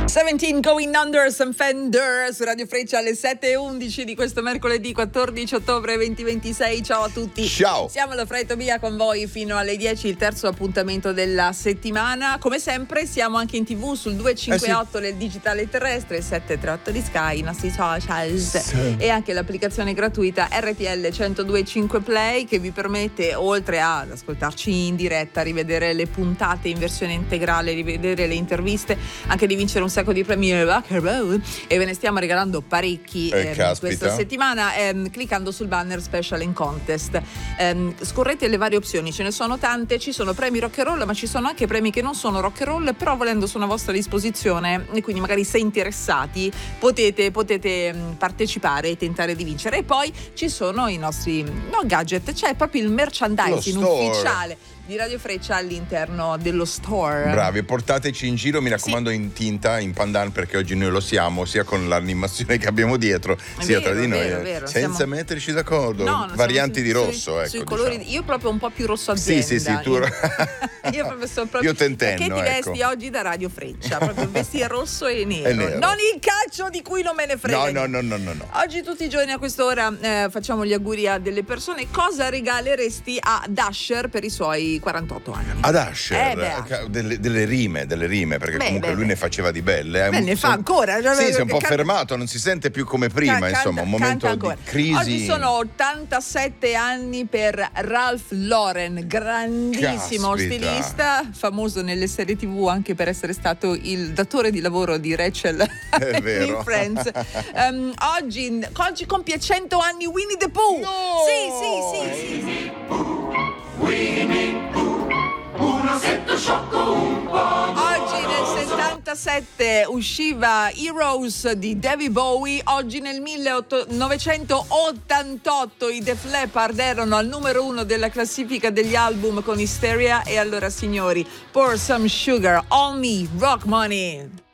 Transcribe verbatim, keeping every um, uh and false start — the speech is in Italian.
diciassette Going Under Some Fender su Radio Freccia alle sette e undici di questo mercoledì quattordici ottobre duemilaventisei. Ciao a tutti. Ciao. Siamo alla Fra e Tobia con voi fino alle dieci, il terzo appuntamento della settimana. Come sempre siamo anche in tv sul duecentocinquantotto eh sì. del digitale terrestre, sette tre otto di Sky, i nostri social sì. e anche l'applicazione gratuita R T L centodue e cinque Play che vi permette, oltre ad ascoltarci in diretta, rivedere le puntate in versione integrale, rivedere le interviste, anche di vincere un sacco di premi e ve ne stiamo regalando parecchi eh, eh, questa settimana ehm, cliccando sul banner Special in Contest. Ehm, scorrete le varie opzioni, ce ne sono tante, ci sono premi rock and roll ma ci sono anche premi che non sono rock and roll, però volendo sono a vostra disposizione e quindi magari se interessati potete, potete partecipare e tentare di vincere. E poi ci sono i nostri no gadget, c'è proprio il merchandising ufficiale di Radio Freccia all'interno dello store. Bravi, portateci in giro, mi raccomando, sì. in tinta, in pandan, perché oggi noi lo siamo, sia con l'animazione che abbiamo dietro, è sia vero, tra di noi, vero, vero. senza siamo... metterci d'accordo. No, varianti su, di rosso, sui, ecco. Sui colori, diciamo. Io proprio un po' più rosso azienda. Sì, sì, sì, tu... io proprio sono proprio... Io tentenno, Perché ti ecco. vesti oggi da Radio Freccia, proprio vesti rosso e nero. È nero. Non il calcio di cui non me ne frega. No, no, no, no, no, no. Oggi tutti i giorni a quest'ora eh, facciamo gli auguri a delle persone. Cosa regaleresti a Dasher per i suoi quarantotto anni? Ad Asher, eh, beh, delle, delle rime, delle rime, perché beh, comunque beh, lui beh. ne faceva di belle. Eh. Beh, ne fa ancora. Cioè, sì, si è un po' canta, fermato, non si sente più come prima, canta, insomma, un momento di crisi. Oggi sono ottantasette anni per Ralph Lauren, grandissimo Caspita. stilista, famoso nelle serie tivù anche per essere stato il datore di lavoro di Rachel È vero. in Friends. Um, oggi, oggi compie cento anni Winnie the Pooh. No! Sì, sì, sì, sì. Winnie Pooh, un osetto sciocco un po'. Oggi nel settantasette usciva Heroes di David Bowie. Oggi nel millenovecentottantotto i Def Leppard erano al numero uno della classifica degli album con Hysteria. E allora signori, Pour Some Sugar on Me, Rock Money.